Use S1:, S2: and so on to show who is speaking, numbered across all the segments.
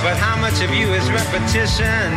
S1: But how much of you is repetition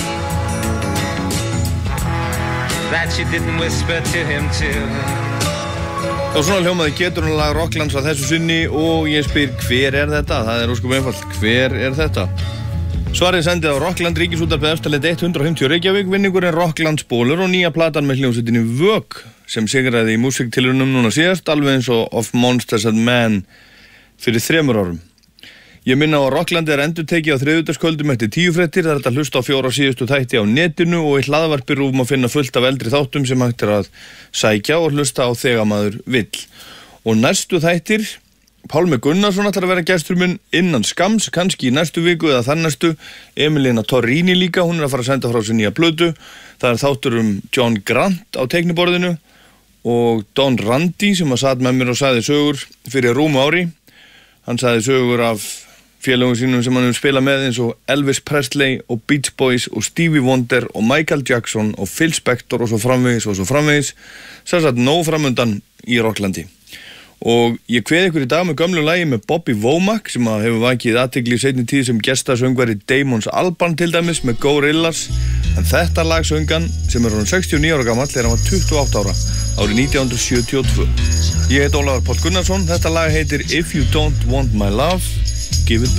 S1: that you didn't whisper to him too?
S2: Og svona hljómaði geturunarlag Rocklands að þessu sinni og ég spyr hver þetta? Það ósköp einfalt, hver þetta? Svarið sendið á Rockland Ríkisútvarpið Efstaleiti 150 Reykjavík, vinningurinn Rocklands bólur og nýja platan með hljómsveitinni Vök sem sigraði í músiktilraunum núna síðast, alveg eins og Of Monsters and Men fyrir 3 árum. Ég minna á að Rockland endurtekið á þriðjudagskvöldum eftir 10 fréttir, það að hlusta á 4 síðustu þætti á netinu og í hlaðvarpi RÚV má finna fullt af eldri þáttum sem hægt að sækja og hlusta á þegar maður vill. Og næstu þættir, Pálmi Gunnarsson ætlar að vera gestur minn innan skams, kannski í næstu viku eða þannæstu. Emilina Torrini líka, hún að fara að senda frá sér nýja plötu. Það þáttur John Grant á teikniborðinu og Don Randi sem satt með mér og sagði sögur fyrir rúmu ári. Hann sagði sögur af félögum sínum sem hann hefur spilað með eins og Elvis Presley og Beach Boys og Stevie Wonder og Michael Jackson og Phil Spector og svo framvegis. Sem sagt nóg framundan í Rocklandi. Og ég kveð ykkur í dag með gömlu lagi með Bobby Womack sem hefur vakið athygli í seinni tíð sem gestasöngvari Damons Albarn til dæmis með Gorillaz. En þetta lag söngan sem hann 69 ára gamall þegar hann var 28 ára árið 1972. Ég heit Ólafur Páll Gunnarsson, þetta lag heitir If You Don't Want My Love, Give It Back.